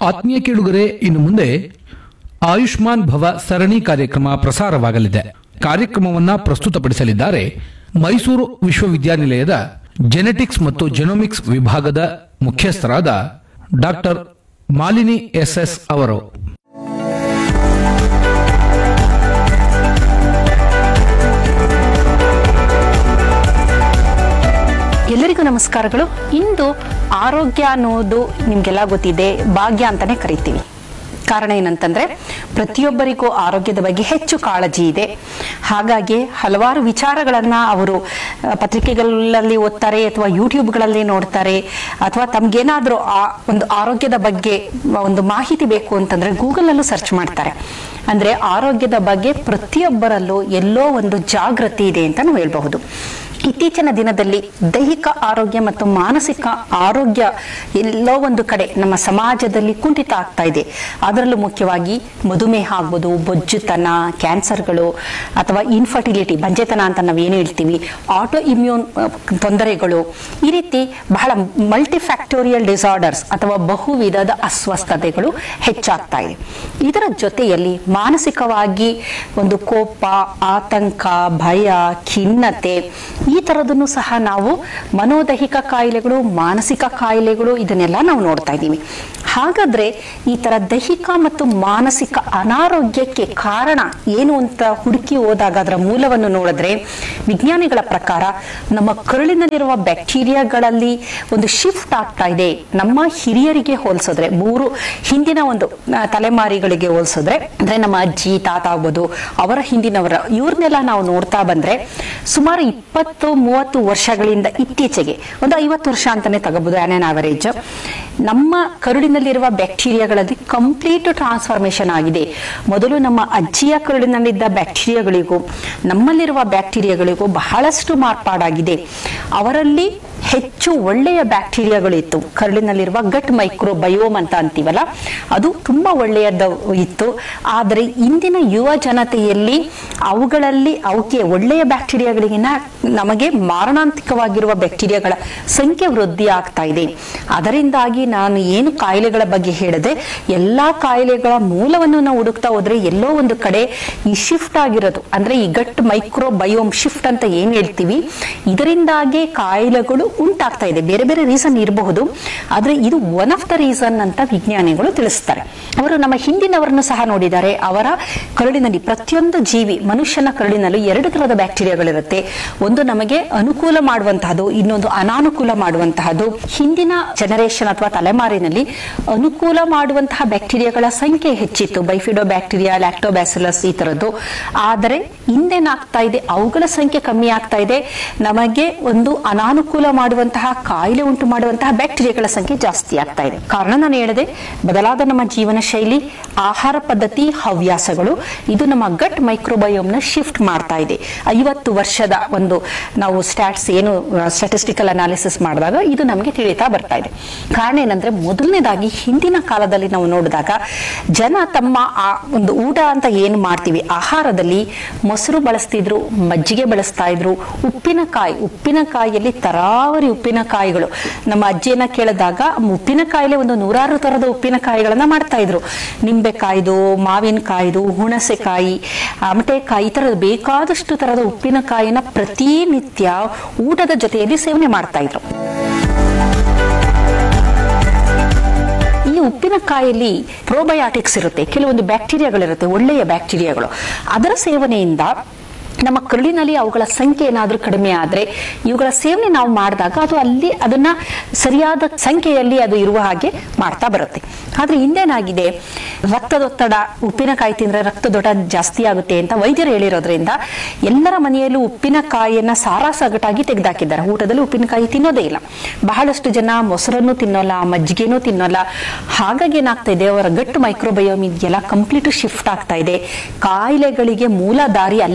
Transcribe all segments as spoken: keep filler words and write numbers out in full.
ಆತ್ಮೀಯ ಕೇಳುಗರೆ, ಇನ್ನು ಮುಂದೆ ಆಯುಷ್ಮಾನ್ ಭವ ಸರಣಿ ಕಾರ್ಯಕ್ರಮ ಪ್ರಸಾರವಾಗಲಿದೆ. ಕಾರ್ಯಕ್ರಮವನ್ನು ಪ್ರಸ್ತುತಪಡಿಸಲಿದ್ದಾರೆ ಮೈಸೂರು ವಿಶ್ವವಿದ್ಯಾನಿಲಯದ ಜೆನೆಟಿಕ್ಸ್ ಮತ್ತು ಜೆನೋಮಿಕ್ಸ್ ವಿಭಾಗದ ಮುಖ್ಯಸ್ಥರಾದ ಡಾಕ್ಟರ್ ಮಾಲಿನಿ ಎಸ್ ಎಸ್ ಅವರು. ಎಲ್ಲರಿಗೂ ನಮಸ್ಕಾರಗಳು. ಇಂದು ಆರೋಗ್ಯ ಅನ್ನೋದು ನಿಮ್ಗೆಲ್ಲ ಗೊತ್ತಿದೆ, ಭಾಗ್ಯ ಅಂತಾನೆ ಕರಿತೀವಿ. ಕಾರಣ ಏನಂತಂದ್ರೆ ಪ್ರತಿಯೊಬ್ಬರಿಗೂ ಆರೋಗ್ಯದ ಬಗ್ಗೆ ಹೆಚ್ಚು ಕಾಳಜಿ ಇದೆ. ಹಾಗಾಗಿ ಹಲವಾರು ವಿಚಾರಗಳನ್ನ ಅವರು ಪತ್ರಿಕೆಗಳಲ್ಲಿ ಓದ್ತಾರೆ ಅಥವಾ ಯೂಟ್ಯೂಬ್ಗಳಲ್ಲಿ ನೋಡ್ತಾರೆ, ಅಥವಾ ತಮ್ಗೇನಾದ್ರೂ ಆ ಒಂದು ಆರೋಗ್ಯದ ಬಗ್ಗೆ ಒಂದು ಮಾಹಿತಿ ಬೇಕು ಅಂತಂದ್ರೆ ಗೂಗಲ್ ಅಲ್ಲೂ ಸರ್ಚ್ ಮಾಡ್ತಾರೆ. ಅಂದ್ರೆ ಆರೋಗ್ಯದ ಬಗ್ಗೆ ಪ್ರತಿಯೊಬ್ಬರಲ್ಲೂ ಎಲ್ಲೋ ಒಂದು ಜಾಗೃತಿ ಇದೆ ಅಂತ ನಾವು ಹೇಳ್ಬಹುದು. ಇತ್ತೀಚಿನ ದಿನದಲ್ಲಿ ದೈಹಿಕ ಆರೋಗ್ಯ ಮತ್ತು ಮಾನಸಿಕ ಆರೋಗ್ಯ ಎಲ್ಲೋ ಒಂದು ಕಡೆ ನಮ್ಮ ಸಮಾಜದಲ್ಲಿ ಕುಂಠಿತ ಆಗ್ತಾ ಇದೆ. ಅದರಲ್ಲೂ ಮುಖ್ಯವಾಗಿ ಮಧುಮೇಹ ಆಗ್ಬೋದು, ಬೊಜ್ಜುತನ, ಕ್ಯಾನ್ಸರ್ಗಳು ಅಥವಾ ಇನ್ಫರ್ಟಿಲಿಟಿ, ಬಂಜೆತನ ಅಂತ ನಾವೇನು ಹೇಳ್ತೀವಿ, ಆಟೋ ಇಮ್ಯೂನ್ ತೊಂದರೆಗಳು, ಈ ರೀತಿ ಬಹಳ ಮಲ್ಟಿಫ್ಯಾಕ್ಟೋರಿಯಲ್ ಡಿಸಾರ್ಡರ್ಸ್ ಅಥವಾ ಬಹು ವಿಧದ ಅಸ್ವಸ್ಥತೆಗಳು ಹೆಚ್ಚಾಗ್ತಾ ಇದೆ. ಇದರ ಜೊತೆಯಲ್ಲಿ ಮಾನಸಿಕವಾಗಿ ಒಂದು ಕೋಪ, ಆತಂಕ, ಭಯ, ಖಿನ್ನತೆ, ಈ ತರದನ್ನು ಸಹ ನಾವು ಮನೋದೈಹಿಕ ಕಾಯಿಲೆಗಳು, ಮಾನಸಿಕ ಕಾಯಿಲೆಗಳು ಇದನ್ನೆಲ್ಲ ನಾವು ನೋಡ್ತಾ ಇದ್ದೀವಿ. ಹಾಗಾದ್ರೆ ಈ ತರ ದೈಹಿಕ ಮತ್ತು ಮಾನಸಿಕ ಅನಾರೋಗ್ಯಕ್ಕೆ ಕಾರಣ ಏನು ಅಂತ ಹುಡುಕಿ ಹೋದಾಗ ಅದರ ಮೂಲವನ್ನು ನೋಡಿದ್ರೆ ವಿಜ್ಞಾನಿಗಳ ಪ್ರಕಾರ ನಮ್ಮ ಕರುಳಿನಲ್ಲಿರುವ ಬ್ಯಾಕ್ಟೀರಿಯಾಗಳಲ್ಲಿ ಒಂದು ಶಿಫ್ಟ್ ಆಗ್ತಾ ಇದೆ. ನಮ್ಮ ಹಿರಿಯರಿಗೆ ಹೋಲಿಸಿದ್ರೆ, ಮೂರು ಹಿಂದಿನ ಒಂದು ತಲೆಮಾರಿಗಳಿಗೆ ಹೋಲಿಸಿದ್ರೆ, ಅಂದ್ರೆ ನಮ್ಮ ಅಜ್ಜಿ ತಾತ ಆಗ್ಬೋದು, ಅವರ ಹಿಂದಿನವರ, ಇವ್ರನ್ನೆಲ್ಲ ನಾವು ನೋಡ್ತಾ ಬಂದ್ರೆ ಸುಮಾರು ಇಪ್ಪತ್ತು ಮೂವತ್ತು ವರ್ಷಗಳಿಂದ ಇತ್ತೀಚೆಗೆ ಒಂದು ಐವತ್ತು ವರ್ಷ ಅಂತಾನೆ ತಗೋಬಹುದು ಆನ್ ಆನ್ ಅವರೇಜ್, ನಮ್ಮ ಕರುಳಿನಲ್ಲಿರುವ ಬ್ಯಾಕ್ಟೀರಿಯಾಗಳಲ್ಲಿ ಕಂಪ್ಲೀಟ್ ಟ್ರಾನ್ಸ್ಫಾರ್ಮೇಶನ್ ಆಗಿದೆ. ಮೊದಲು ನಮ್ಮ ಅಜ್ಜಿಯ ಕರುಳಿನಲ್ಲಿದ್ದ ಬ್ಯಾಕ್ಟೀರಿಯಾಗಳಿಗೂ ನಮ್ಮಲ್ಲಿರುವ ಬ್ಯಾಕ್ಟೀರಿಯಾಗಳಿಗೂ ಬಹಳಷ್ಟು ಮಾರ್ಪಾಡಾಗಿದೆ. ಅವರಲ್ಲಿ ಹೆಚ್ಚು ಒಳ್ಳೆಯ ಬ್ಯಾಕ್ಟೀರಿಯಾಗಳಿತ್ತು. ಕರುಳಿನಲ್ಲಿರುವ ಗಟ್ ಮೈಕ್ರೋಬಯೋಮ್ ಅಂತ ಅಂತೀವಲ್ಲ, ಅದು ತುಂಬಾ ಒಳ್ಳೆಯದ ಇತ್ತು. ಆದರೆ ಇಂದಿನ ಯುವ ಜನತೆಯಲ್ಲಿ ಅವುಗಳಲ್ಲಿ ಅವಕ್ಕೆ ಒಳ್ಳೆಯ ಬ್ಯಾಕ್ಟೀರಿಯಾಗಳಿಗಿನ ನಮಗೆ ಮಾರಣಾಂತಿಕವಾಗಿರುವ ಬ್ಯಾಕ್ಟೀರಿಯಾಗಳ ಸಂಖ್ಯೆ ವೃದ್ಧಿ ಆಗ್ತಾ ಇದೆ. ಅದರಿಂದಾಗಿ ನಾನು ಏನು ಕಾಯಿಲೆಗಳ ಬಗ್ಗೆ ಹೇಳಿದೆ, ಎಲ್ಲಾ ಕಾಯಿಲೆಗಳ ಮೂಲವನ್ನು ನಾವು ಹುಡುಕ್ತಾ ಹೋದ್ರೆ ಎಲ್ಲೋ ಒಂದು ಕಡೆ ಈ ಶಿಫ್ಟ್ ಆಗಿರೋದು, ಅಂದ್ರೆ ಈ ಗಟ್ ಮೈಕ್ರೋಬಯೋಮ್ ಶಿಫ್ಟ್ ಅಂತ ಏನ್ ಹೇಳ್ತೀವಿ, ಇದರಿಂದಾಗಿ ಕಾಯಿಲೆಗಳು ಉಂಟಾಗ್ತಾ ಇದೆ. ಬೇರೆ ಬೇರೆ ರೀಸನ್ ಇರಬಹುದು, ಆದ್ರೆ ಇದು ಒನ್ ಆಫ್ ದ ರೀಸನ್ ಅಂತ ವಿಜ್ಞಾನಿಗಳು ತಿಳಿಸ್ತಾರೆ. ಅವರು ನಮ್ಮ ಹಿಂದಿನವರನ್ನು ಸಹ ನೋಡಿದ್ದಾರೆ. ಅವರ ಕರುಳಿನಲ್ಲಿ, ಪ್ರತಿಯೊಂದು ಜೀವಿ, ಮನುಷ್ಯನ ಕರುಳಿನಲ್ಲಿ ಎರಡು ತರಹದ ಬ್ಯಾಕ್ಟೀರಿಯಾಗಳಿರುತ್ತೆ. ಒಂದು ನಮಗೆ ಅನುಕೂಲ ಮಾಡುವಂತಹದ್ದು, ಇನ್ನೊಂದು ಅನಾನುಕೂಲ ಮಾಡುವಂತಹದ್ದು. ಹಿಂದಿನ ಜನರೇಷನ್ ಅಥವಾ ತಲೆಮಾರಿನಲ್ಲಿ ಅನುಕೂಲ ಮಾಡುವಂತಹ ಬ್ಯಾಕ್ಟೀರಿಯಾಗಳ ಸಂಖ್ಯೆ ಹೆಚ್ಚಿತ್ತು, ಬೈಫಿಡೋ ಬ್ಯಾಕ್ಟೀರಿಯಾ, ಲ್ಯಾಕ್ಟೋಬ್ಯಾಸಿಲಸ್ ಈ ತರದ್ದು. ಆದರೆ ಹಿಂದೇನಾಗ್ತಾ ಇದೆ, ಅವುಗಳ ಸಂಖ್ಯೆ ಕಮ್ಮಿ ಆಗ್ತಾ ಇದೆ. ನಮಗೆ ಒಂದು ಅನಾನುಕೂಲ ಮಾಡುವಂತಹ, ಕಾಯಿಲೆ ಉಂಟು ಮಾಡುವಂತಹ ಬ್ಯಾಕ್ಟೀರಿಯಾಗಳ ಸಂಖ್ಯೆ ಜಾಸ್ತಿ ಆಗ್ತಾ ಇದೆ. ಕಾರಣ ನಾನು ಹೇಳಿದೆ, ಬದಲಾದ ನಮ್ಮ ಜೀವನ ಶೈಲಿ, ಆಹಾರ ಪದ್ಧತಿ, ಹವ್ಯಾಸಗಳು, ಇದು ನಮ್ಮ ಗಟ್ ಮೈಕ್ರೋಬಯೋಮ್ ನ ಶಿಫ್ಟ್ ಮಾಡ್ತಾ ಇದೆ. ಐವತ್ತು ವರ್ಷದ ಒಂದು ನಾವು ಸ್ಟ್ಯಾಟ್ಸ್ ಏನು ಸ್ಟಾಟಿಸ್ಟಿಕಲ್ ಅನಾಲಿಸಿಸ್ ಮಾಡಿದಾಗ ಇದು ನಮಗೆ ತಿಳಿತಾ ಬರ್ತಾ ಇದೆ. ಕಾರಣ ಏನಂದ್ರೆ, ಮೊದಲನೇದಾಗಿ ಹಿಂದಿನ ಕಾಲದಲ್ಲಿ ನಾವು ನೋಡಿದಾಗ ಜನ ತಮ್ಮ ಆ ಒಂದು ಊಟ ಅಂತ ಏನು ಮಾಡ್ತೀವಿ, ಆಹಾರದಲ್ಲಿ ಮೊಸರು ಬಳಸ್ತಿದ್ರು, ಮಜ್ಜಿಗೆ ಬಳಸ್ತಾ ಇದ್ರು, ಉಪ್ಪಿನಕಾಯಿ, ಉಪ್ಪಿನಕಾಯಿಯಲ್ಲಿ ತರಾವರಿ ಉಪ್ಪಿನಕಾಯಿಗಳು. ನಮ್ಮ ಅಜ್ಜಿಯನ್ನ ಕೇಳಿದಾಗ ಉಪ್ಪಿನಕಾಯಿಲೆ ಒಂದು ನೂರಾರು ತರದ ಉಪ್ಪಿನಕಾಯಿಗಳನ್ನ ಮಾಡ್ತಾ ಇದ್ರು. ನಿಂಬೆಕಾಯ್ದು, ಮಾವಿನಕಾಯ್ದು, ಹುಣಸೆಕಾಯಿ, ಆಮಟೆಕಾಯಿ, ಈ ತರದ ಬೇಕಾದಷ್ಟು ತರದ ಉಪ್ಪಿನಕಾಯಿನ ಪ್ರತಿನಿತ್ಯ ಊಟದ ಜೊತೆಯಲ್ಲಿ ಸೇವನೆ ಮಾಡ್ತಾ ಇದ್ರು. ಈ ಉಪ್ಪಿನಕಾಯಲ್ಲಿ ಪ್ರೋಬಯಾಟಿಕ್ಸ್ ಇರುತ್ತೆ, ಕೆಲವೊಂದು ಬ್ಯಾಕ್ಟೀರಿಯಾಗಳಿರುತ್ತೆ, ಒಳ್ಳೆಯ ಬ್ಯಾಕ್ಟೀರಿಯಾಗಳು. ಅದರ ಸೇವನೆಯಿಂದ ನಮ್ಮ ಕರುಳಿನಲ್ಲಿ ಅವುಗಳ ಸಂಖ್ಯೆ ಏನಾದ್ರೂ ಕಡಿಮೆ ಆದ್ರೆ, ಇವುಗಳ ಸೇವನೆ ನಾವು ಮಾಡಿದಾಗ ಅದು ಅಲ್ಲಿ ಅದನ್ನ ಸರಿಯಾದ ಸಂಖ್ಯೆಯಲ್ಲಿ ಅದು ಇರುವ ಹಾಗೆ ಮಾಡ್ತಾ ಬರುತ್ತೆ. ಆದ್ರೆ ಹಿಂದೇನಾಗಿದೆ, ರಕ್ತದೊತ್ತಡ, ಉಪ್ಪಿನಕಾಯಿ ತಿಂದ್ರೆ ರಕ್ತದೊತ್ತಡ ಜಾಸ್ತಿ ಆಗುತ್ತೆ ಅಂತ ವೈದ್ಯರು ಹೇಳಿರೋದ್ರಿಂದ ಎಲ್ಲರ ಮನೆಯಲ್ಲೂ ಉಪ್ಪಿನಕಾಯಿಯನ್ನ ಸಾರಾಸಗಟಾಗಿ ತೆಗೆದಾಕಿದ್ದಾರೆ. ಊಟದಲ್ಲಿ ಉಪ್ಪಿನಕಾಯಿ ತಿನ್ನೋದೇ ಇಲ್ಲ. ಬಹಳಷ್ಟು ಜನ ಮೊಸರನ್ನು ತಿನ್ನೋಲ್ಲ, ಮಜ್ಜಿಗೆನೂ ತಿನ್ನೋಲ್ಲ. ಹಾಗಾಗಿ ಏನಾಗ್ತಾ ಇದೆ, ಅವರ ಗಟ್ ಮೈಕ್ರೋಬಯೋಮ್ ಇದೆಲ್ಲ ಕಂಪ್ಲೀಟ್ ಶಿಫ್ಟ್ ಆಗ್ತಾ ಇದೆ. ಕಾಯಿಲೆಗಳಿಗೆ ಮೂಲ ದಾರಿ ಅಲ್ಲಿಂದನೇ ಆಗಿದೆ.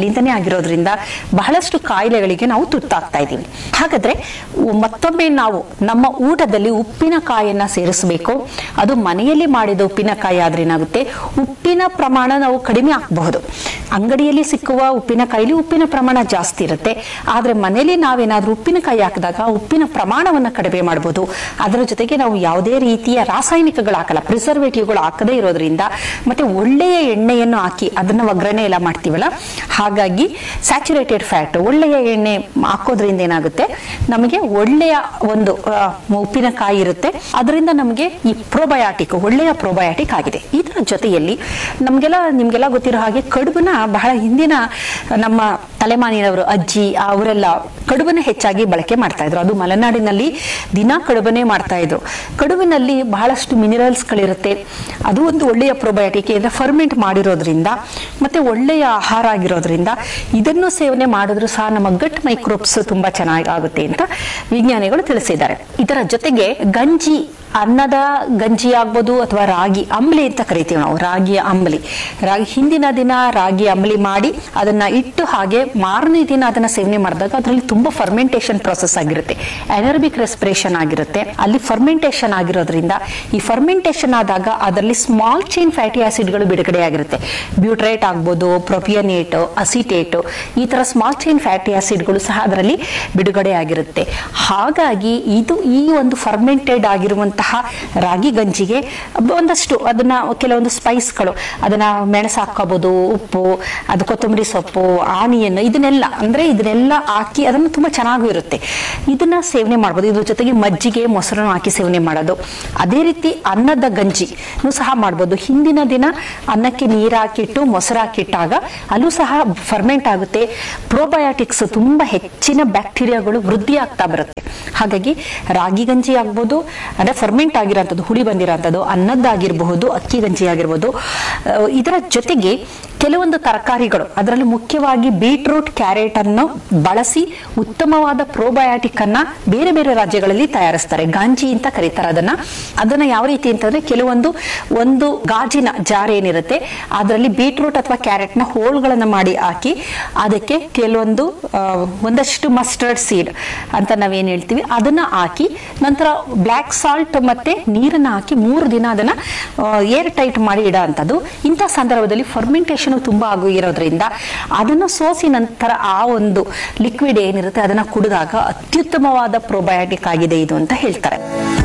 ಆಗಿರೋದ್ರಿಂದ ಬಹಳಷ್ಟು ಕಾಯಿಲೆಗಳಿಗೆ ನಾವು ತುತ್ತಾಗ್ತಾ ಇದ್ದೀವಿ. ಹಾಗಾದ್ರೆ ಮತ್ತೊಮ್ಮೆ ನಾವು ನಮ್ಮ ಊಟದಲ್ಲಿ ಉಪ್ಪಿನಕಾಯಿಯನ್ನ ಸೇರಿಸಬೇಕು. ಅದು ಮನೆಯಲ್ಲಿ ಮಾಡಿದ ಉಪ್ಪಿನಕಾಯಿ ಆದ್ರೆ ಏನಾಗುತ್ತೆ, ಉಪ್ಪಿನ ಪ್ರಮಾಣ ನಾವು ಕಡಿಮೆ ಹಾಕಬಹುದು. ಅಂಗಡಿಯಲ್ಲಿ ಸಿಕ್ಕುವ ಉಪ್ಪಿನಕಾಯಿಲಿ ಉಪ್ಪಿನ ಪ್ರಮಾಣ ಜಾಸ್ತಿ ಇರುತ್ತೆ, ಆದ್ರೆ ಮನೆಯಲ್ಲಿ ನಾವೇನಾದ್ರೂ ಉಪ್ಪಿನಕಾಯಿ ಹಾಕಿದಾಗ ಉಪ್ಪಿನ ಪ್ರಮಾಣವನ್ನ ಕಡಿಮೆ ಮಾಡಬಹುದು. ಅದರ ಜೊತೆಗೆ ನಾವು ಯಾವುದೇ ರೀತಿಯ ರಾಸಾಯನಿಕಗಳು ಹಾಕಲ್ಲ, ಪ್ರಿಸರ್ವೇಟಿವ್ಗಳು ಹಾಕದೇ ಇರೋದ್ರಿಂದ, ಮತ್ತೆ ಒಳ್ಳೆಯ ಎಣ್ಣೆಯನ್ನು ಹಾಕಿ ಅದನ್ನ ಒಗ್ಗರಣೆ ಎಲ್ಲ ಮಾಡ್ತೀವಲ್ಲ, ಹಾಗಾಗಿ ಸ್ಯಾಚುರೇಟೆಡ್ ಫ್ಯಾಟ್ ಒಳ್ಳೆಯ ಎಣ್ಣೆ ಹಾಕೋದ್ರಿಂದ ಏನಾಗುತ್ತೆ, ನಮಗೆ ಒಳ್ಳೆಯ ಒಂದು ಉಪ್ಪಿನಕಾಯಿ ಇರುತ್ತೆ. ಅದರಿಂದ ನಮಗೆ ಈ ಪ್ರೋಬಯಾಟಿಕ್ ಒಳ್ಳೆಯ ಪ್ರೋಬಯಾಟಿಕ್ ಆಗಿದೆ. ಇದರ ಜೊತೆಯಲ್ಲಿ ನಮ್ಗೆಲ್ಲ ನಿಮ್ಗೆಲ್ಲ ಗೊತ್ತಿರೋ ಹಾಗೆ ಕಡುಬನ್ನ ಬಹಳ ಹಿಂದಿನ ನಮ್ಮ ತಲೆಮಾನಿನವರು ಅಜ್ಜಿ ಅವರೆಲ್ಲ ಕಡುಬನ್ನ ಹೆಚ್ಚಾಗಿ ಬಳಕೆ ಮಾಡ್ತಾ ಇದ್ರು. ಅದು ಮಲೆನಾಡಿನಲ್ಲಿ ದಿನ ಕಡುಬನ್ನೇ ಮಾಡ್ತಾ ಇದ್ರು. ಕಡುಬಿನಲ್ಲಿ ಬಹಳಷ್ಟು ಮಿನರಲ್ಸ್ ಗಳಿರುತ್ತೆ. ಅದು ಒಂದು ಒಳ್ಳೆಯ ಪ್ರೋಬಯಾಟಿಕ್, ಅಂದ್ರೆ ಫರ್ಮೆಂಟ್ ಮಾಡಿರೋದ್ರಿಂದ ಮತ್ತೆ ಒಳ್ಳೆಯ ಆಹಾರ ಆಗಿರೋದ್ರಿಂದ ಇದನ್ನು ಸೇವನೆ ಮಾಡಿದ್ರು ಸಹ ನಮ್ಮ ಗಟ್ ಮೈಕ್ರೋಬ್ಸ್ ತುಂಬಾ ಚೆನ್ನಾಗಿ ಆಗುತ್ತೆ ಅಂತ ವಿಜ್ಞಾನಿಗಳು ತಿಳಿಸಿದ್ದಾರೆ. ಇದರ ಜೊತೆಗೆ ಗಂಜಿ, ಅನ್ನದ ಗಂಜಿ ಆಗ್ಬೋದು ಅಥವಾ ರಾಗಿ ಅಂಬಲಿ ಅಂತ ಕರಿತೀವಿ ನಾವು, ರಾಗಿಯ ಅಂಬಲಿ. ರಾಗಿ ಹಿಂದಿನ ದಿನ ರಾಗಿ ಅಂಬಲಿ ಮಾಡಿ ಅದನ್ನ ಇಟ್ಟು ಹಾಗೆ ಮಾರನೇ ದಿನ ಅದನ್ನ ಸೇವನೆ ಮಾಡಿದಾಗ ಅದರಲ್ಲಿ ತುಂಬಾ ಫರ್ಮೆಂಟೇಶನ್ ಪ್ರೊಸೆಸ್ ಆಗಿರುತ್ತೆ, ಎನರ್ಬಿಕ್ ರೆಸ್ಪಿರೇಷನ್ ಆಗಿರುತ್ತೆ. ಅಲ್ಲಿ ಫರ್ಮೆಂಟೇಶನ್ ಆಗಿರೋದ್ರಿಂದ ಈ ಫರ್ಮೆಂಟೇಶನ್ ಆದಾಗ ಅದರಲ್ಲಿ ಸ್ಮಾಲ್ ಚೈನ್ ಫ್ಯಾಟಿ ಆಸಿಡ್ಗಳು ಬಿಡುಗಡೆ ಆಗಿರುತ್ತೆ. ಬ್ಯೂಟ್ರೇಟ್ ಆಗ್ಬೋದು, ಪ್ರೊಪಿಯನೇಟ್, ಅಸಿಟೇಟ್, ಈ ತರ ಸ್ಮಾಲ್ ಚೈನ್ ಫ್ಯಾಟಿ ಆಸಿಡ್ಗಳು ಸಹ ಅದರಲ್ಲಿ ಬಿಡುಗಡೆ ಆಗಿರುತ್ತೆ. ಹಾಗಾಗಿ ಇದು ಈ ಒಂದು ಫರ್ಮೆಂಟೆಡ್ ಆಗಿರುವಂತಹ ರಾಗಿ ಗಂಜಿಗೆ ಒಂದಷ್ಟು ಅದನ್ನ ಕೆಲವೊಂದು ಸ್ಪೈಸ್ಗಳು, ಅದನ್ನ ಮೆಣಸು ಹಾಕೋಬಹುದು, ಉಪ್ಪು, ಅದು ಕೊತ್ತಂಬರಿ ಸೊಪ್ಪು, ಆನಿಯನ್, ಇದನ್ನೆಲ್ಲ ಅಂದ್ರೆ ಇದನ್ನೆಲ್ಲ ಹಾಕಿ ಅದನ್ನು ತುಂಬಾ ಚೆನ್ನಾಗೂ ಇರುತ್ತೆ. ಇದನ್ನ ಸೇವನೆ ಮಾಡಬಹುದು. ಇದ್ರ ಜೊತೆಗೆ ಮಜ್ಜಿಗೆ, ಮೊಸರನ್ನು ಹಾಕಿ ಸೇವನೆ ಮಾಡೋದು. ಅದೇ ರೀತಿ ಅನ್ನದ ಗಂಜಿ ಸಹ ಮಾಡಬಹುದು. ಹಿಂದಿನ ದಿನ ಅನ್ನಕ್ಕೆ ನೀರು ಹಾಕಿಟ್ಟು ಮೊಸರು ಹಾಕಿಟ್ಟಾಗ ಅಲ್ಲೂ ಸಹ ಫರ್ಮೆಂಟ್ ಆಗುತ್ತೆ. ಪ್ರೋಬಯಾಟಿಕ್ಸ್ ತುಂಬಾ ಹೆಚ್ಚಿನ ಬ್ಯಾಕ್ಟೀರಿಯಾಗಳು ವೃದ್ಧಿ ಆಗ್ತಾ ಬರುತ್ತೆ. ಹಾಗಾಗಿ ರಾಗಿ ಗಂಜಿ ಆಗ್ಬೋದು, ಅಂದ್ರೆ ಫರ್ಮೆಂಟ್ ಆಗಿರೋಂಥದ್ದು, ಹುಳಿ ಬಂದಿರೋಂಥದ್ದು, ಅನ್ನದ್ದಾಗಿರಬಹುದು, ಅಕ್ಕಿ ಗಂಜಿ ಆಗಿರ್ಬೋದು. ಇದರ ಜೊತೆಗೆ ಕೆಲವೊಂದು ತರಕಾರಿಗಳು, ಅದರಲ್ಲಿ ಮುಖ್ಯವಾಗಿ ಬೀಟ್ರೂಟ್, ಕ್ಯಾರೆಟ್ ಅನ್ನು ಬಳಸಿ ಉತ್ತಮವಾದ ಪ್ರೋಬಯಾಟಿಕ್ ಅನ್ನ ಬೇರೆ ಬೇರೆ ರಾಜ್ಯಗಳಲ್ಲಿ ತಯಾರಿಸ್ತಾರೆ. ಗಾಂಜಿ ಅಂತ ಕರೀತಾರೆ ಅದನ್ನ. ಅದನ್ನ ಯಾವ ರೀತಿ ಅಂತಂದ್ರೆ, ಕೆಲವೊಂದು ಒಂದು ಗಾಜಿನ ಜಾರ್ ಏನಿರುತ್ತೆ ಅದರಲ್ಲಿ ಬೀಟ್ರೂಟ್ ಅಥವಾ ಕ್ಯಾರೆಟ್ ನ ಹೋಳ್ಗಳನ್ನ ಮಾಡಿ ಹಾಕಿ ಅದಕ್ಕೆ ಕೆಲವೊಂದು ಒಂದಷ್ಟು ಮಸ್ಟರ್ಡ್ ಸೀಡ್ ಅಂತ ನಾವೇನ್ ಹೇಳ್ತೀವಿ ಅದನ್ನ ಹಾಕಿ, ನಂತರ ಬ್ಲಾಕ್ ಸಾಲ್ಟ್ ಮತ್ತೆ ನೀರನ್ನ ಹಾಕಿ ಮೂರು ದಿನ ಅದನ್ನ ಏರ್ ಟೈಟ್ ಮಾಡಿ ಇಡ ಅಂತದ್ದು. ಇಂಥ ಸಂದರ್ಭದಲ್ಲಿ ಫರ್ಮೆಂಟೇಶನ್ ತುಂಬಾ ಆಗು ಇರೋದ್ರಿಂದ ಅದನ್ನ ಸೋಸಿ ನಂತರ ಆ ಒಂದು ಲಿಕ್ವಿಡ್ ಏನಿರುತ್ತೆ ಅದನ್ನ ಕುಡಿದಾಗ ಅತ್ಯುತ್ತಮವಾದ ಪ್ರೋಬಯಾಟಿಕ್ ಆಗಿದೆ ಇದು ಅಂತ ಹೇಳ್ತಾರೆ.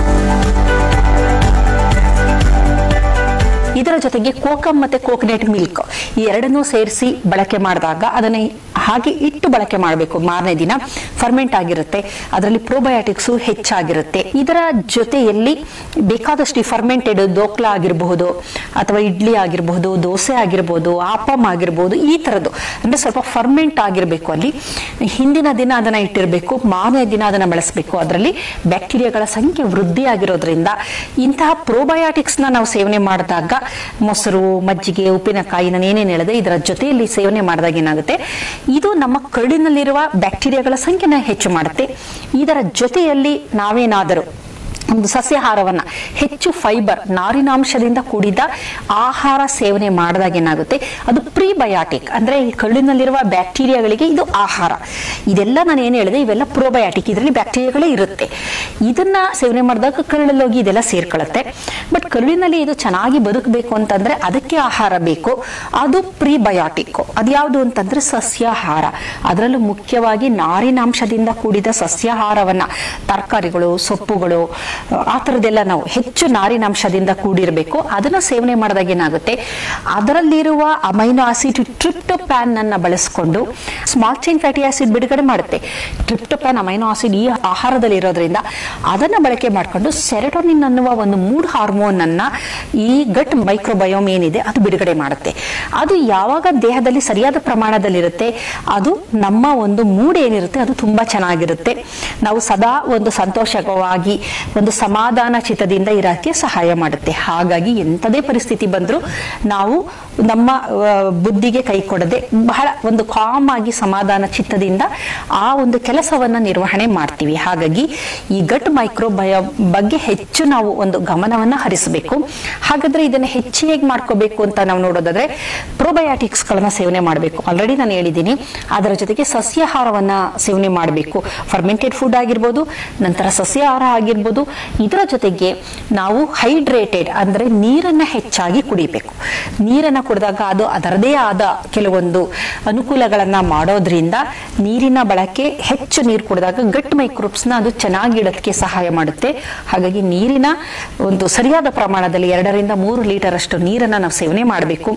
ಇದರ ಜೊತೆಗೆ ಕೋಕಮ್ ಮತ್ತೆ ಕೋಕೋನಟ್ ಮಿಲ್ಕ್ ಈ ಎರಡನ್ನೂ ಸೇರಿಸಿ ಬಳಕೆ ಮಾಡಿದಾಗ ಅದನ್ನ ಹಾಗೆ ಇಟ್ಟು ಬಳಕೆ ಮಾಡಬೇಕು. ಮಾರನೇ ದಿನ ಫರ್ಮೆಂಟ್ ಆಗಿರುತ್ತೆ, ಅದರಲ್ಲಿ ಪ್ರೋಬಯಾಟಿಕ್ಸ್ ಹೆಚ್ಚಾಗಿರುತ್ತೆ. ಇದರ ಜೊತೆಯಲ್ಲಿ ಬೇಕಾದಷ್ಟು ಫರ್ಮೆಂಟೆಡ್ ದೋಕ್ಲಾ ಆಗಿರಬಹುದು ಅಥವಾ ಇಡ್ಲಿ ಆಗಿರಬಹುದು, ದೋಸೆ ಆಗಿರಬಹುದು, ಆಪಮ್ ಆಗಿರಬಹುದು, ಈ ತರದ್ದು ಅಂದ್ರೆ ಸ್ವಲ್ಪ ಫರ್ಮೆಂಟ್ ಆಗಿರಬೇಕು. ಅಲ್ಲಿ ಹಿಂದಿನ ದಿನ ಅದನ್ನ ಇಟ್ಟಿರಬೇಕು, ಮಾರನೇ ದಿನ ಅದನ್ನ ಬಳಸಬೇಕು. ಅದರಲ್ಲಿ ಬ್ಯಾಕ್ಟೀರಿಯಾಗಳ ಸಂಖ್ಯೆ ವೃದ್ಧಿ ಆಗಿರೋದ್ರಿಂದ ಇಂತಹ ಪ್ರೋಬಯಾಟಿಕ್ಸ್ ನ ನಾವು ಸೇವನೆ ಮಾಡಿದಾಗ ಮೊಸರು, ಮಜ್ಜಿಗೆ, ಉಪ್ಪಿನಕಾಯಿ, ನಾನು ಏನೇನು ಹೇಳಿದೆ ಇದರ ಜೊತೆಯಲ್ಲಿ ಸೇವನೆ ಮಾಡಿದಾಗ ಏನಾಗುತ್ತೆ, ಇದು ನಮ್ಮ ಕರುಳಿನಲ್ಲಿರುವ ಬ್ಯಾಕ್ಟೀರಿಯಾಗಳ ಸಂಖ್ಯೆನ ಹೆಚ್ಚು ಮಾಡುತ್ತೆ. ಇದರ ಜೊತೆಯಲ್ಲಿ ನಾವೇನಾದರೂ ಒಂದು ಸಸ್ಯಾಹಾರವನ್ನ ಹೆಚ್ಚು ಫೈಬರ್, ನಾರಿನಾಂಶದಿಂದ ಕೂಡಿದ ಆಹಾರ ಸೇವನೆ ಮಾಡಿದಾಗ ಏನಾಗುತ್ತೆ, ಅದು ಪ್ರೀಬಯಾಟಿಕ್ ಅಂದ್ರೆ ಈ ಕರುಳಿನಲ್ಲಿರುವ ಬ್ಯಾಕ್ಟೀರಿಯಾಗಳಿಗೆ ಇದು ಆಹಾರ. ಇದೆಲ್ಲ ನಾನು ಏನು ಹೇಳಿದೆ ಇವೆಲ್ಲ ಪ್ರೋಬಯಾಟಿಕ್, ಇದರಲ್ಲಿ ಬ್ಯಾಕ್ಟೀರಿಯಾಗಳೇ ಇರುತ್ತೆ. ಇದನ್ನ ಸೇವನೆ ಮಾಡಿದಾಗ ಕರುಳಲ್ಲಿ ಹೋಗಿ ಇದೆಲ್ಲ ಸೇರ್ಕೊಳ್ಳುತ್ತೆ. ಬಟ್ ಕರುಳಿನಲ್ಲಿ ಇದು ಚೆನ್ನಾಗಿ ಬದುಕಬೇಕು ಅಂತಂದ್ರೆ ಅದಕ್ಕೆ ಆಹಾರ ಬೇಕು, ಅದು ಪ್ರೀಬಯಾಟಿಕ್. ಅದ್ಯಾವುದು ಅಂತಂದ್ರೆ ಸಸ್ಯಾಹಾರ. ಅದರಲ್ಲೂ ಮುಖ್ಯವಾಗಿ ನಾರಿನಾಂಶದಿಂದ ಕೂಡಿದ ಸಸ್ಯಾಹಾರವನ್ನ, ತರಕಾರಿಗಳು, ಸೊಪ್ಪುಗಳು, ಆ ತರದೆಲ್ಲ ನಾವು ಹೆಚ್ಚು ನಾರಿನಾಂಶದಿಂದ ಕೂಡಿರಬೇಕು. ಅದನ್ನ ಸೇವನೆ ಮಾಡಿದಾಗ ಏನಾಗುತ್ತೆ, ಅದರಲ್ಲಿರುವ ಅಮೈನೋ ಆಸಿಡ್ ಟ್ರಿಪ್ಟೋಪ್ಯಾನ್ ಅನ್ನ ಬಳಸಿಕೊಂಡು ಸ್ಮಾಲ್ ಚೈನ್ ಫ್ಯಾಟಿ ಆಸಿಡ್ ಬಿಡುಗಡೆ ಮಾಡುತ್ತೆ. ಟ್ರಿಪ್ಟೋಪ್ಯಾನ್ ಅಮೈನೋ ಆಸಿಡ್ ಈ ಆಹಾರದಲ್ಲಿ ಇರೋದ್ರಿಂದ ಅದನ್ನ ಬಳಕೆ ಮಾಡಿಕೊಂಡು ಸೆರೆಟೋನಿನ್ ಅನ್ನುವ ಒಂದು ಮೂಡ್ ಹಾರ್ಮೋನ್ ಅನ್ನ ಈ ಗಟ್ ಮೈಕ್ರೋಬಯೋಮ್ ಏನಿದೆ ಅದು ಬಿಡುಗಡೆ ಮಾಡುತ್ತೆ. ಅದು ಯಾವಾಗ ದೇಹದಲ್ಲಿ ಸರಿಯಾದ ಪ್ರಮಾಣದಲ್ಲಿರುತ್ತೆ, ಅದು ನಮ್ಮ ಒಂದು ಮೂಡ್ ಏನಿರುತ್ತೆ ಅದು ತುಂಬಾ ಚೆನ್ನಾಗಿರುತ್ತೆ. ನಾವು ಸದಾ ಒಂದು ಸಂತೋಷವಾಗಿ ಒಂದು ಸಮಾಧಾನ ಚಿತ್ತದಿಂದ ಇರಕ್ಕೆ ಸಹಾಯ ಮಾಡುತ್ತೆ. ಹಾಗಾಗಿ ಎಂಥದೇ ಪರಿಸ್ಥಿತಿ ಬಂದರೂ ನಾವು ನಮ್ಮ ಆ, ಬುದ್ಧಿಗೆ ಕೈ ಕೊಡದೆ ಬಹಳ ಒಂದು ಕಾಮ್ ಆಗಿ ಸಮಾಧಾನ ಚಿತ್ತದಿಂದ ಆ ಒಂದು ಕೆಲಸವನ್ನ ನಿರ್ವಹಣೆ ಮಾಡ್ತೀವಿ. ಹಾಗಾಗಿ ಈ ಗಟ್ ಮೈಕ್ರೋಬಯ ಬಗ್ಗೆ ಹೆಚ್ಚು ನಾವು ಒಂದು ಗಮನವನ್ನ ಹರಿಸಬೇಕು. ಹಾಗಾದ್ರೆ ಇದನ್ನ ಹೆಚ್ಚು ಹೇಗೆ ಮಾಡ್ಕೋಬೇಕು ಅಂತ ನಾವು ನೋಡೋದಾದ್ರೆ ಪ್ರೋಬಯಾಟಿಕ್ಸ್ ಗಳನ್ನ ಸೇವನೆ ಮಾಡಬೇಕು. ಆಲ್ರೆಡಿ ನಾನು ಹೇಳಿದ್ದೀನಿ. ಅದರ ಜೊತೆಗೆ ಸಸ್ಯಾಹಾರವನ್ನ ಸೇವನೆ ಮಾಡಬೇಕು. ಫರ್ಮೆಂಟೆಡ್ ಫುಡ್ ಆಗಿರ್ಬೋದು, ನಂತರ ಸಸ್ಯಾಹಾರ ಆಗಿರ್ಬೋದು. ಇದರ ಜೊತೆಗೆ ನಾವು ಹೈಡ್ರೇಟೆಡ್ ಅಂದ್ರೆ ನೀರನ್ನ ಹೆಚ್ಚಾಗಿ ಕುಡಿಬೇಕು. ನೀರನ್ನ ಕುಡಿದಾಗ ಅದು ಅದರದೇ ಆದ ಕೆಲವೊಂದು ಅನುಕೂಲಗಳನ್ನ ಮಾಡೋದ್ರಿಂದ ನೀರಿನ ಬಳಕೆ ಹೆಚ್ಚು ನೀರು ಕುಡಿದಾಗ ಗಟ್ ಮೈಕ್ರೋಬ್ಸ್ ನ ಅದು ಚೆನ್ನಾಗಿ ಇಡೋದಕ್ಕೆ ಸಹಾಯ ಮಾಡುತ್ತೆ. ಹಾಗಾಗಿ ನೀರಿನ ಒಂದು ಸರಿಯಾದ ಪ್ರಮಾಣದಲ್ಲಿ ಎರಡರಿಂದ ಮೂರು ಲೀಟರ್ ಅಷ್ಟು ನೀರನ್ನ ನಾವು ಸೇವನೆ ಮಾಡಬೇಕು.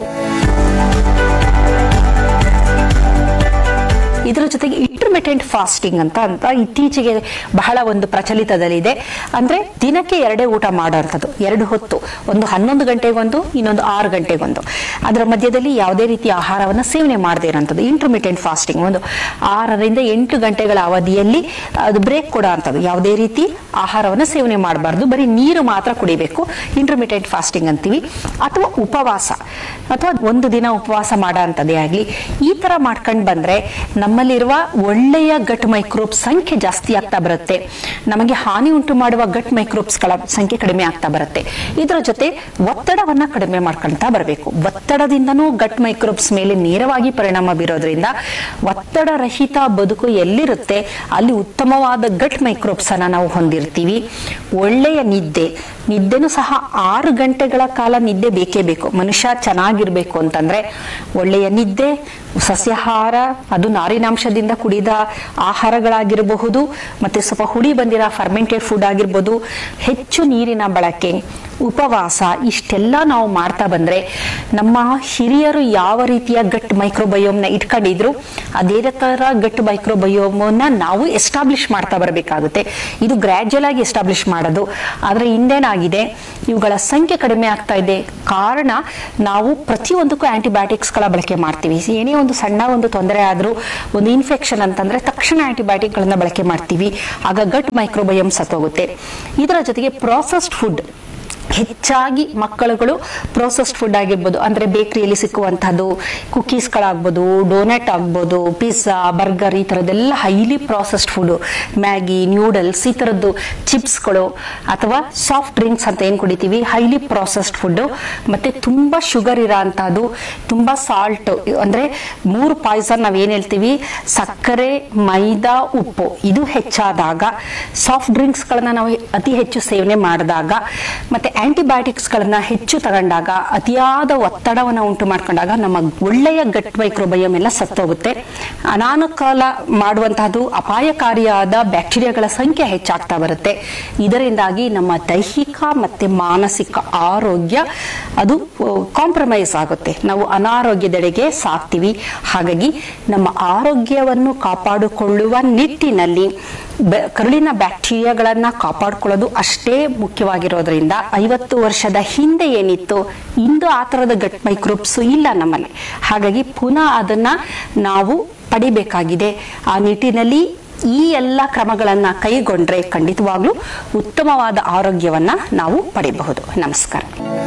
ಇದರ ಜೊತೆಗೆ ಇಂಟರ್ಮಿಟೆಂಟ್ ಫಾಸ್ಟಿಂಗ್ ಅಂತ ಅಂತ ಇತ್ತೀಚೆಗೆ ಬಹಳ ಒಂದು ಪ್ರಚಲಿತದಲ್ಲಿದೆ. ಅಂದ್ರೆ ದಿನಕ್ಕೆ ಎರಡೇ ಊಟ ಮಾಡೋಂಥದ್ದು, ಎರಡು ಹೊತ್ತು, ಒಂದು ಹನ್ನೊಂದು ಗಂಟೆಗೊಂದು, ಇನ್ನೊಂದು ಆರು ಗಂಟೆಗೊಂದು. ಅದರ ಮಧ್ಯದಲ್ಲಿ ಯಾವುದೇ ರೀತಿಯ ಆಹಾರವನ್ನ ಸೇವನೆ ಮಾಡದೇ ಇರೋಂಥದ್ದು ಇಂಟರ್ಮಿಟೆಂಟ್ ಫಾಸ್ಟಿಂಗ್. ಒಂದು ಆರರಿಂದ ಎಂಟು ಗಂಟೆಗಳ ಅವಧಿಯಲ್ಲಿ ಅದು ಬ್ರೇಕ್ ಕೊಡೋ ಅಂಥದ್ದು. ಯಾವುದೇ ರೀತಿ ಆಹಾರವನ್ನ ಸೇವನೆ ಮಾಡಬಾರ್ದು, ಬರೀ ನೀರು ಮಾತ್ರ ಕುಡಿಬೇಕು. ಇಂಟರ್ಮಿಟೆಂಟ್ ಫಾಸ್ಟಿಂಗ್ ಅಂತೀವಿ. ಅಥವಾ ಉಪವಾಸ, ಅಥವಾ ಒಂದು ದಿನ ಉಪವಾಸ ಮಾಡೋ ಅಂಥದ್ದೇ ಆಗಲಿ. ಈ ತರ ಮಾಡ್ಕೊಂಡು ಬಂದ್ರೆ ನಮ್ಮಲ್ಲಿರುವ ಒಳ್ಳೆಯ ಗಟ್ ಮೈಕ್ರೋಬ್ಸ್ ಸಂಖ್ಯೆ ಜಾಸ್ತಿ ಆಗ್ತಾ ಬರುತ್ತೆ. ನಮಗೆ ಹಾನಿ ಉಂಟು ಮಾಡುವ ಗಟ್ ಮೈಕ್ರೋಬ್ಸ್ ಗಳ ಸಂಖ್ಯೆ ಕಡಿಮೆ ಆಗ್ತಾ ಬರುತ್ತೆ. ಇದರ ಜೊತೆ ಒತ್ತಡವನ್ನ ಕಡಿಮೆ ಮಾಡ್ಕೊಳ್ತಾ ಬರಬೇಕು. ಒತ್ತಡದಿಂದನೂ ಗಟ್ ಮೈಕ್ರೋಬ್ಸ್ ಮೇಲೆ ನೇರವಾಗಿ ಪರಿಣಾಮ ಬೀರೋದ್ರಿಂದ ಒತ್ತಡ ರಹಿತ ಬದುಕು ಎಲ್ಲಿರುತ್ತೆ ಅಲ್ಲಿ ಉತ್ತಮವಾದ ಗಟ್ ಮೈಕ್ರೋಬ್ಸ್ ಅನ್ನ ನಾವು ಹೊಂದಿರ್ತೀವಿ. ಒಳ್ಳೆಯ ನಿದ್ದೆ, ನಿದ್ದೆನೂ ಸಹ ಆರು ಗಂಟೆಗಳ ಕಾಲ ನಿದ್ದೆ ಬೇಕೇ ಬೇಕು. ಮನುಷ್ಯ ಚೆನ್ನಾಗಿರ್ಬೇಕು ಅಂತಂದ್ರೆ ಒಳ್ಳೆಯ ನಿದ್ದೆ, ಸಸ್ಯಾಹಾರ, ಅದು ನಾರಿನಾಂಶದಿಂದ ಕುಡಿದ ಆಹಾರಗಳಾಗಿರಬಹುದು, ಮತ್ತೆ ಸ್ವಲ್ಪ ಹುಳಿ ಬಂದಿರೋ ಫರ್ಮೆಂಟೆಡ್ ಫುಡ್ ಆಗಿರ್ಬೋದು, ಹೆಚ್ಚು ನೀರಿನ ಬಳಕೆ, ಉಪವಾಸ, ಇಷ್ಟೆಲ್ಲ ನಾವು ಮಾಡ್ತಾ ಬಂದ್ರೆ ನಮ್ಮ ಹಿರಿಯರು ಯಾವ ರೀತಿಯ ಗಟ್ ಮೈಕ್ರೋಬಯೋಮ್ನ ಇಟ್ಕೊಂಡಿದ್ರು ಅದೇ ತರ ಗಟ್ ಮೈಕ್ರೋಬಯೋಮ್ನ ನಾವು ಎಸ್ಟಾಬ್ಲಿಷ್ ಮಾಡ್ತಾ ಬರಬೇಕಾಗುತ್ತೆ. ಇದು ಗ್ರಾಜುಯಲ್ ಆಗಿ ಎಸ್ಟಾಬ್ಲಿಷ್ ಮಾಡೋದು. ಆದ್ರೆ ಹಿಂದೇನಾಗಿದೆ, ಇವುಗಳ ಸಂಖ್ಯೆ ಕಡಿಮೆ ಆಗ್ತಾ ಇದೆ. ಕಾರಣ ನಾವು ಪ್ರತಿಯೊಂದಕ್ಕೂ ಆಂಟಿಬಯೋಟಿಕ್ಸ್ ಗಳ ಬಳಕೆ ಮಾಡ್ತೀವಿ. ಏನೇ ಒಂದು ಸಣ್ಣ ಒಂದು ತೊಂದರೆ ಆದ್ರೂ, ಒಂದು ಇನ್ಫೆಕ್ಷನ್ ಅಂತಂದ್ರೆ ತಕ್ಷಣ ಆಂಟಿಬಯೋಟಿಕ್ ಗಳನ್ನ ಬಳಕೆ ಮಾಡ್ತೀವಿ. ಆಗ ಗಟ್ ಮೈಕ್ರೋಬಯೋಮ್ ಸತ್ತೋಗುತ್ತೆ. ಇದರ ಜೊತೆಗೆ ಪ್ರಾಸೆಸ್ಡ್ ಫುಡ್, ಹೆಚ್ಚಾಗಿ ಮಕ್ಕಳುಗಳು ಪ್ರೋಸೆಸ್ಡ್ ಫುಡ್ ಆಗಿರ್ಬೋದು, ಅಂದ್ರೆ ಬೇಕರಿಯಲ್ಲಿ ಸಿಕ್ಕುವಂತಹದ್ದು, ಕುಕೀಸ್ ಗಳಾಗ್ಬೋದು, ಡೋನೆಟ್ ಆಗ್ಬೋದು, ಪಿಜ್ಜಾ, ಬರ್ಗರ್, ಈ ತರದೆಲ್ಲ highly processed food, Maggi, noodles, ಈ ತರದ್ದು ಚಿಪ್ಸ್ಗಳು ಅಥವಾ ಸಾಫ್ಟ್ ಡ್ರಿಂಕ್ಸ್ ಅಂತ ಏನ್ ಕುಡಿತೀವಿ, ಹೈಲಿ ಪ್ರಾಸೆಸ್ಡ್ ಫುಡ್. ಮತ್ತೆ ತುಂಬಾ ಶುಗರ್ ಇರೋ ಅಂತಹದ್ದು, ತುಂಬಾ ಸಾಲ್ಟ್, ಅಂದ್ರೆ ಮೂರು ಪಾಯ್ಸನ್ ನಾವ್ ಏನ್ ಹೇಳ್ತೀವಿ, ಸಕ್ಕರೆ, ಮೈದಾ, ಉಪ್ಪು, ಇದು ಹೆಚ್ಚಾದಾಗ, ಸಾಫ್ಟ್ ಡ್ರಿಂಕ್ಸ್ ಗಳನ್ನ ನಾವು ಅತಿ ಹೆಚ್ಚು ಸೇವನೆ ಮಾಡಿದಾಗ, ಮತ್ತೆ ಆಂಟಿಬಯೋಟಿಕ್ಸ್ ಗಳನ್ನ ಹೆಚ್ಚು ತಗೊಂಡಾಗ, ಅತಿಯಾದ ಒತ್ತಡವನ್ನ ಉಂಟು ಮಾಡ್ಕೊಂಡಾಗ ನಮ್ಮ ಒಳ್ಳೆಯ ಗಟ್ ಮೈಕ್ರೋಬಯೋಮ್ ಎಲ್ಲ ಸತ್ತೋಗುತ್ತೆ. ಅನಾನುಕೂಲ ಮಾಡುವಂತಹದ್ದು ಅಪಾಯಕಾರಿಯಾದ ಬ್ಯಾಕ್ಟೀರಿಯಾಗಳ ಸಂಖ್ಯೆ ಹೆಚ್ಚಾಗ್ತಾ ಬರುತ್ತೆ. ಇದರಿಂದಾಗಿ ನಮ್ಮ ದೈಹಿಕ ಮತ್ತೆ ಮಾನಸಿಕ ಆರೋಗ್ಯ ಅದು ಕಾಂಪ್ರಮೈಸ್ ಆಗುತ್ತೆ. ನಾವು ಅನಾರೋಗ್ಯದೆಡೆಗೆ ಸಾಕ್ತೀವಿ. ಹಾಗಾಗಿ ನಮ್ಮ ಆರೋಗ್ಯವನ್ನು ಕಾಪಾಡಿಕೊಳ್ಳುವ ನಿಟ್ಟಿನಲ್ಲಿ ಕರುಳಿನ ಬ್ಯಾಕ್ಟೀರಿಯಾಗಳನ್ನ ಕಾಪಾಡಿಕೊಳ್ಳೋದು ಅಷ್ಟೇ ಮುಖ್ಯವಾಗಿರೋದ್ರಿಂದ ಐವತ್ತು ವರ್ಷದ ಹಿಂದೆ ಏನಿತ್ತು, ಇಂದು ಆ ತರದ ಗಟ್ ಮೈಕ್ರೋಬ್ಸ್ ಇಲ್ಲ ನಮ್ಮಲ್ಲಿ. ಹಾಗಾಗಿ ಪುನಃ ಅದನ್ನ ನಾವು ಪಡಿಬೇಕಾಗಿದೆ. ಆ ನಿಟ್ಟಿನಲ್ಲಿ ಈ ಎಲ್ಲ ಕ್ರಮಗಳನ್ನ ಕೈಗೊಂಡ್ರೆ ಖಂಡಿತವಾಗ್ಲೂ ಉತ್ತಮವಾದ ಆರೋಗ್ಯವನ್ನ ನಾವು ಪಡೆಯಬಹುದು. ನಮಸ್ಕಾರ.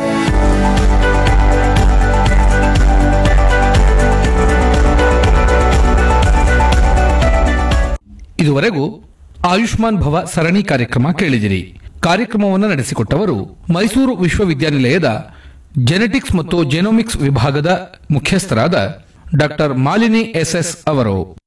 ಇದುವರೆಗೂ ಆಯುಷ್ಮಾನ್ ಭವ ಸರಣಿ ಕಾರ್ಯಕ್ರಮ ಕೇಳಿದಿರಿ. ಕಾರ್ಯಕ್ರಮವನ್ನು ನಡೆಸಿಕೊಟ್ಟವರು ಮೈಸೂರು ವಿಶ್ವವಿದ್ಯಾನಿಲಯದ ಜೆನೆಟಿಕ್ಸ್ ಮತ್ತು ಜೆನೋಮಿಕ್ಸ್ ವಿಭಾಗದ ಮುಖ್ಯಸ್ಥರಾದ ಡಾಕ್ಟರ್ ಮಾಲಿನಿ ಎಸ್ ಎಸ್ ಅವರು.